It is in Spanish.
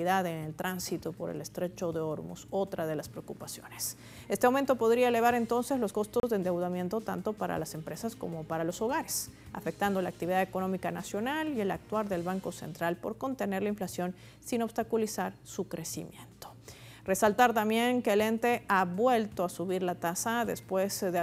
inestabilidad en el tránsito por el estrecho de Hormuz, otra de las preocupaciones. Este aumento podría elevar entonces los costos de endeudamiento tanto para las empresas como para los hogares, afectando la actividad económica nacional y el actuar del Banco Central por contener la inflación sin obstaculizar su crecimiento. Resaltar también que el ente ha vuelto a subir la tasa después de